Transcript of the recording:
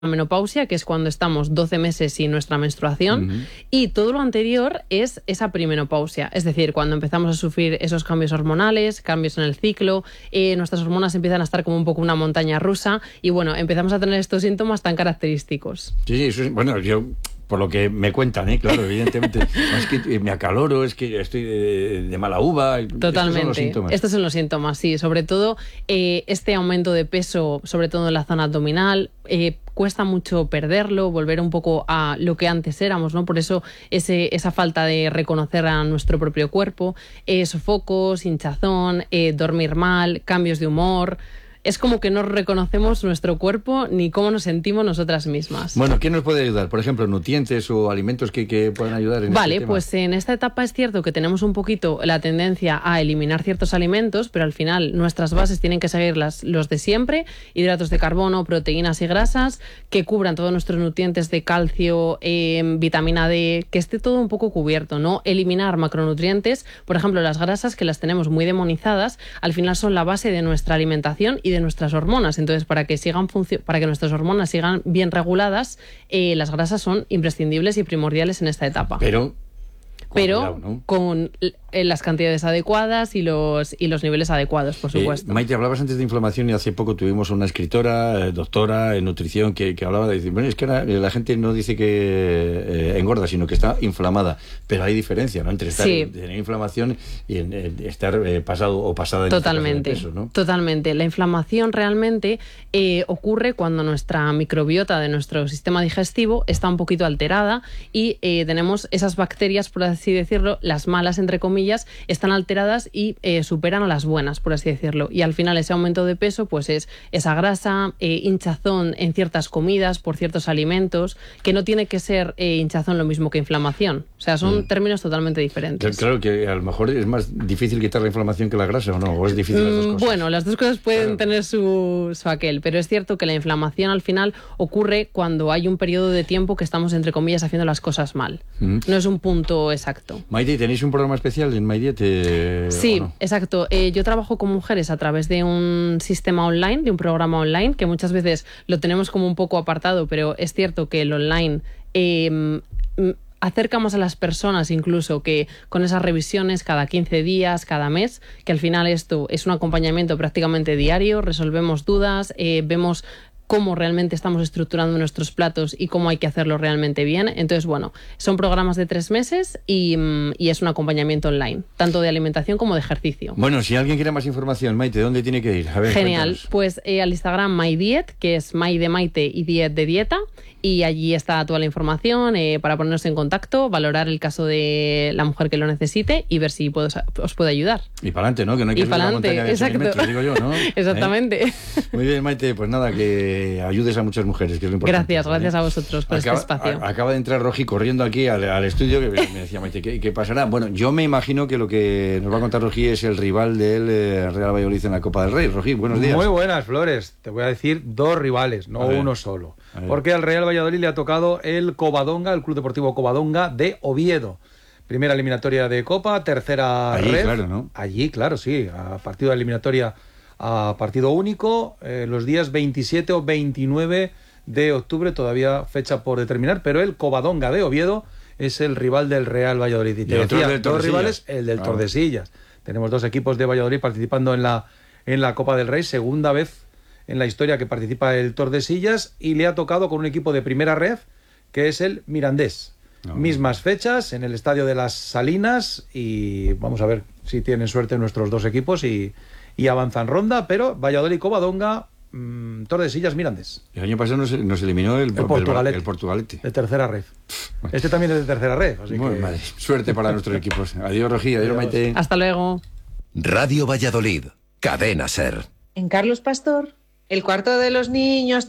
menopausia, que es cuando estamos 12 meses sin nuestra menstruación, y todo lo anterior es esa perimenopausia, es decir, cuando empezamos a sufrir esos cambios hormonales, cambios en el ciclo, nuestras hormonas empiezan a estar como un poco una montaña rusa y bueno, empezamos a tener estos síntomas tan característicos. Sí, eso es, bueno, yo... Por lo que me cuentan, claro, evidentemente. Es que me acaloro, es que estoy de mala uva. Totalmente. Estos son los síntomas, sí. Sobre todo este aumento de peso, sobre todo en la zona abdominal, cuesta mucho perderlo, volver un poco a lo que antes éramos, ¿no? Por eso esa falta de reconocer a nuestro propio cuerpo, sofocos, hinchazón, dormir mal, cambios de humor. Es como que no reconocemos nuestro cuerpo ni cómo nos sentimos nosotras mismas. Bueno, ¿qué nos puede ayudar? Por ejemplo, nutrientes o alimentos que puedan ayudar en este tema. Pues en esta etapa es cierto que tenemos un poquito la tendencia a eliminar ciertos alimentos, pero al final nuestras bases tienen que seguir los de siempre, hidratos de carbono, proteínas y grasas, que cubran todos nuestros nutrientes de calcio, vitamina D, que esté todo un poco cubierto, no eliminar macronutrientes. Por ejemplo, las grasas, que las tenemos muy demonizadas, al final son la base de nuestra alimentación y de nuestras hormonas. Entonces, para que nuestras hormonas sigan bien reguladas, las grasas son imprescindibles y primordiales en esta etapa. Pero cuidado, ¿no? Con las cantidades adecuadas y los niveles adecuados, por supuesto. Maite, hablabas antes de inflamación y hace poco tuvimos una escritora, doctora en nutrición, que hablaba de decir, bueno, es que ahora la gente no dice que engorda, sino que está inflamada, pero hay diferencia, ¿no? Entre tener inflamación y estar pasado o pasada Totalmente, de peso, ¿no? Totalmente. La inflamación realmente ocurre cuando nuestra microbiota de nuestro sistema digestivo está un poquito alterada y tenemos esas bacterias, por así decirlo, las malas, entre comillas, están alteradas y superan a las buenas, por así decirlo. Y al final ese aumento de peso pues es esa grasa, hinchazón en ciertas comidas, por ciertos alimentos, que no tiene que ser hinchazón lo mismo que inflamación. O sea, son términos totalmente diferentes. Claro que a lo mejor es más difícil quitar la inflamación que la grasa, ¿o no? ¿O es difícil las dos cosas? Bueno, las dos cosas pueden tener su aquel, pero es cierto que la inflamación al final ocurre cuando hay un periodo de tiempo que estamos, entre comillas, haciendo las cosas mal. No es un punto exacto. Maite, ¿tenéis un programa especial en MyDiet? Sí, no? Exacto. Yo trabajo con mujeres a través de un sistema online, de un programa online, que muchas veces lo tenemos como un poco apartado, pero es cierto que el online acerca más a las personas, incluso que con esas revisiones cada 15 días, cada mes, que al final esto es un acompañamiento prácticamente diario, resolvemos dudas, vemos cómo realmente estamos estructurando nuestros platos y cómo hay que hacerlo realmente bien. Entonces, bueno, son programas de 3 meses y es un acompañamiento online, tanto de alimentación como de ejercicio. Bueno, si alguien quiere más información, Maite, ¿dónde tiene que ir? A ver, genial, cuéntanos. Pues al Instagram MyDiet, que es My de Maite y Diet de dieta, y allí está toda la información para ponernos en contacto, valorar el caso de la mujer que lo necesite y ver si os puedo ayudar. Y para adelante, ¿no? Que no hay que subir la montaña de 6 metros, digo yo, ¿no? Exactamente. Muy bien, Maite, pues nada, que ayudes a muchas mujeres, que es lo importante. Gracias a vosotros por este espacio. Acaba de entrar Rogi corriendo aquí al estudio, que me decía, Maite, ¿qué pasará? Bueno, yo me imagino que lo que nos va a contar Rogi es el rival del Real Valladolid en la Copa del Rey. Rogi, buenos días. Muy buenas, Flores. Te voy a decir 2 rivales, no uno solo. Porque al Real Valladolid le ha tocado el Covadonga, el Club Deportivo Covadonga de Oviedo. Primera eliminatoria de Copa, tercera allí, red. Claro, ¿no? Allí, claro, sí. A partido de eliminatoria a partido único, los días 27 o 29 de octubre, todavía fecha por determinar, pero el Covadonga de Oviedo es el rival del Real Valladolid. Y te decía, 2 rivales, el del Tordesillas. Tenemos 2 equipos de Valladolid participando en la Copa del Rey, segunda vez en la historia que participa el Tordesillas, y le ha tocado con un equipo de primera red, que es el Mirandés. Mismas fechas en el Estadio de las Salinas, y vamos a ver si tienen suerte nuestros 2 equipos y avanzan ronda, pero Valladolid, Covadonga, Tordesillas, Mirandés. El año pasado nos eliminó el Portugalete. De tercera red. Este también es de tercera red. Así bueno, que... Madre. Suerte para nuestros equipos. Adiós, Rogi, adiós, Maite. Hasta luego. Radio Valladolid, Cadena SER. En Carlos Pastor, el cuarto de los niños